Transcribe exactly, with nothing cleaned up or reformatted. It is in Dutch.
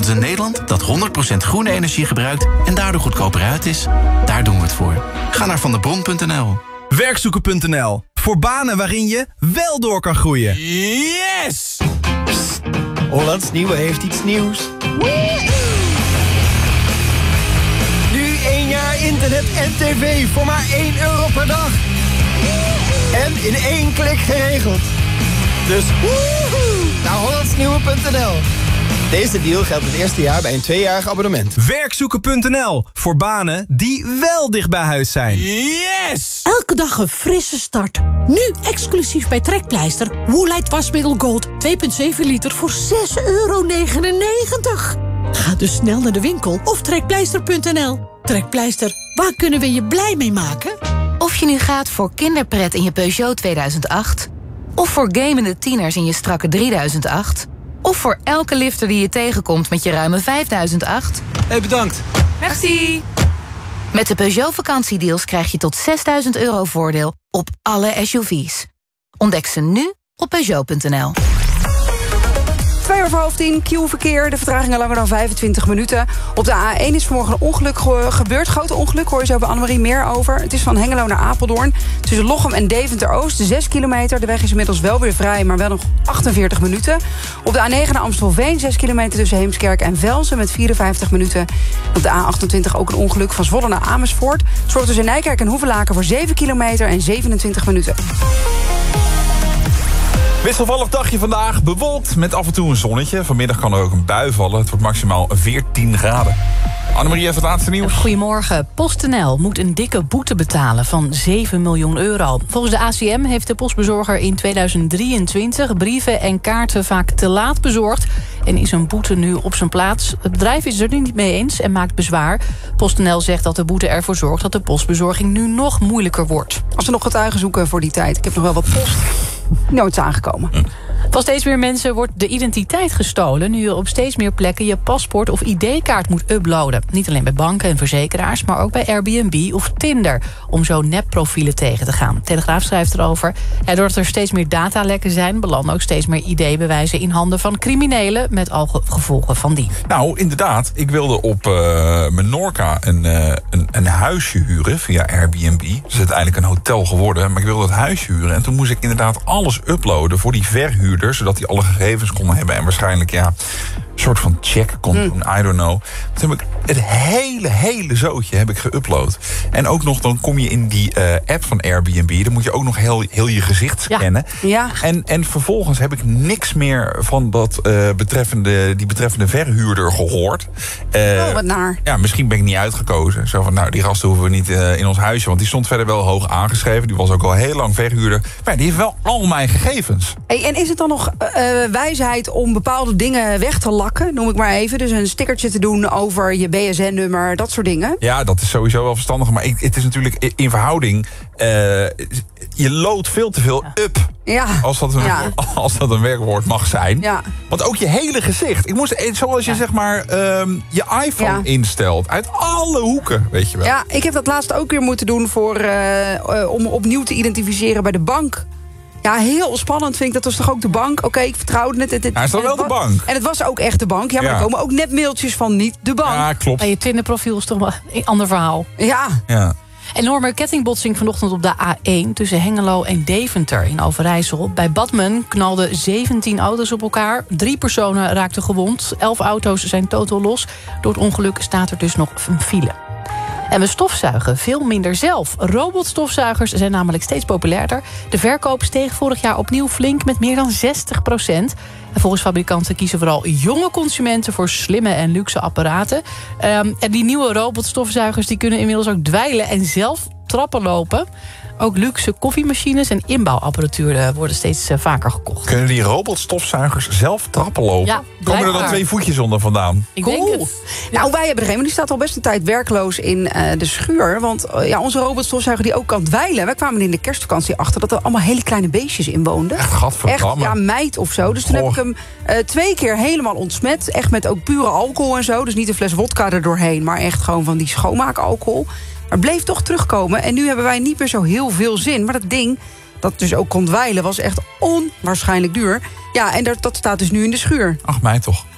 Want een Nederland dat honderd procent groene energie gebruikt en daardoor goedkoper uit is, daar doen we het voor. Ga naar vandebron punt n l. Werkzoeken punt n l. Voor banen waarin je wel door kan groeien. Yes! Psst. Hollands Nieuwe heeft iets nieuws. Nu één jaar internet en tv voor maar één euro per dag. En in één klik geregeld. Dus woehoe, naar hollands nieuwe punt n l. Deze deal geldt het eerste jaar bij een tweejarig abonnement. Werkzoeken punt n l. Voor banen die wel dicht bij huis zijn. Yes! Elke dag een frisse start. Nu exclusief bij Trekpleister. Woolite wasmiddel Gold twee komma zeven liter voor zes euro negenennegentig. Ga dus snel naar de winkel of trekpleister punt n l. Trekpleister, waar kunnen we je blij mee maken? Of je nu gaat voor kinderpret in je Peugeot tweeduizend acht... of voor gamende tieners in je strakke drieduizend acht... of voor elke lifter die je tegenkomt met je ruime vijfduizend acht... Hey, bedankt. Merci! Met de Peugeot vakantiedeals krijg je tot zesduizend euro voordeel op alle S U V's. Ontdek ze nu op peugeot punt n l. Twee over half tien, Q-verkeer. De vertragingen langer dan vijfentwintig minuten. Op de A één is vanmorgen een ongeluk ge- gebeurd. Grote ongeluk, hoor je zo bij Annemarie meer over. Het is van Hengelo naar Apeldoorn. Tussen Lochem en Deventer-Oost, zes kilometer. De weg is inmiddels wel weer vrij, maar wel nog achtenveertig minuten. Op de A negen naar Amstelveen, zes kilometer tussen Heemskerk en Velsen met vierenvijftig minuten. Op de A achtentwintig ook een ongeluk van Zwolle naar Amersfoort. Zorgt tussen Nijkerk en Hoevelaken voor zeven kilometer en zevenentwintig minuten. Wisselvallig dagje vandaag, bewolkt met af en toe een zonnetje. Vanmiddag kan er ook een bui vallen. Het wordt maximaal veertien graden. Annemarie heeft het laatste nieuws. Goedemorgen. PostNL moet een dikke boete betalen van zeven miljoen euro. Volgens de A C M heeft de postbezorger in tweeduizend drieëntwintig... brieven en kaarten vaak te laat bezorgd en is een boete nu op zijn plaats. Het bedrijf is het er niet mee eens en maakt bezwaar. PostNL zegt dat de boete ervoor zorgt dat de postbezorging nu nog moeilijker wordt. Als we nog getuigen zoeken voor die tijd. Ik heb nog wel wat post. Nooit is aangekomen. Van steeds meer mensen wordt de identiteit gestolen... nu je op steeds meer plekken je paspoort of I D-kaart moet uploaden. Niet alleen bij banken en verzekeraars, maar ook bij Airbnb of Tinder... om zo nepprofielen tegen te gaan. Telegraaf schrijft erover. Ja, doordat er steeds meer datalekken zijn... belanden ook steeds meer I D-bewijzen in handen van criminelen... met al gevolgen van die. Nou, inderdaad. Ik wilde op uh, Menorca een, uh, een, een huisje huren via Airbnb. Het is uiteindelijk een hotel geworden, maar ik wilde dat huisje huren. En toen moest ik inderdaad alles uploaden voor die verhuurder... zodat hij alle gegevens kon hebben en waarschijnlijk ja, een soort van check kon doen, mm. I don't know. Toen heb ik het hele, hele zootje heb ik geüpload. En ook nog, dan kom je in die uh, app van Airbnb... dan moet je ook nog heel, heel je gezicht scannen. Ja. Ja. En, en vervolgens heb ik niks meer van dat, uh, betreffende, die betreffende verhuurder gehoord. Uh, oh, wat naar. Ja, misschien ben ik niet uitgekozen. Zo van, nou, die gasten hoeven we niet uh, in ons huisje... want die stond verder wel hoog aangeschreven. Die was ook al heel lang verhuurder. Maar die heeft wel al mijn gegevens. Hey, en is het dan nog uh, wijsheid om bepaalde dingen weg te lakken? Noem ik maar even. Dus een stickertje te doen over je B S N-nummer, dat soort dingen. Ja, dat is sowieso wel verstandig. Maar het is natuurlijk in verhouding... Uh, je loadt veel te veel up. Ja. Als dat een, ja. als dat een werkwoord mag zijn. Ja. Want ook je hele gezicht. Ik moest, zoals je ja. zeg maar um, je iPhone ja. instelt. Uit alle hoeken, weet je wel. Ja, ik heb dat laatst ook weer moeten doen voor, uh, uh, om opnieuw te identificeren bij de bank. Ja, heel spannend vind ik. Dat was toch ook de bank? Oké, okay, ik vertrouwde het. het, het Hij is toch wel de bank? En het was ook echt de bank. Ja, maar ja. er komen ook net mailtjes van niet de bank. Ja, klopt. En je Tinderprofiel is toch wel een ander verhaal. Ja. Ja. Enorme kettingbotsing vanochtend op de A één... tussen Hengelo en Deventer in Overijssel. Bij Badmen knalden zeventien auto's op elkaar. Drie personen raakten gewond. Elf auto's zijn totaal los. Door het ongeluk staat er dus nog een file. En we stofzuigen veel minder zelf. Robotstofzuigers zijn namelijk steeds populairder. De verkoop steeg vorig jaar opnieuw flink met meer dan zestig procent. En volgens fabrikanten kiezen vooral jonge consumenten... voor slimme en luxe apparaten. Um, en die nieuwe robotstofzuigers die kunnen inmiddels ook dweilen... en zelf trappen lopen. Ook luxe koffiemachines en inbouwapparatuur worden steeds uh, vaker gekocht. Kunnen die robotstofzuigers zelf trappen lopen? Ja, komen er dan twee voetjes onder vandaan? Ik cool. denk het. Ja. Nou, wij hebben er een, maar die staat al best een tijd werkloos in uh, de schuur. Want uh, ja, onze robotstofzuiger die ook kan dweilen. Wij kwamen in de kerstvakantie achter dat er allemaal hele kleine beestjes in woonden. Echt, gadverdamme. Echt, ja, meid of zo. Dus toen Goh. heb ik hem uh, twee keer helemaal ontsmet. Echt met ook pure alcohol en zo. Dus niet een fles wodka er doorheen, maar echt gewoon van die schoonmaakalcohol. Maar bleef toch terugkomen. En nu hebben wij niet meer zo heel veel zin. Maar dat ding, dat dus ook kon dweilen, was echt onwaarschijnlijk duur. Ja, en dat, dat staat dus nu in de schuur. Ach, mij toch.